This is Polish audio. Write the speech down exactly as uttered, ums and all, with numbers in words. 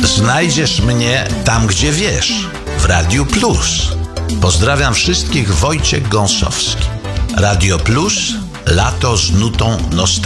Znajdziesz mnie tam, gdzie wiesz, w Radiu Plus. Pozdrawiam wszystkich, Wojciech Gąsowski. Radio Plus, lato z nutą nostalgii.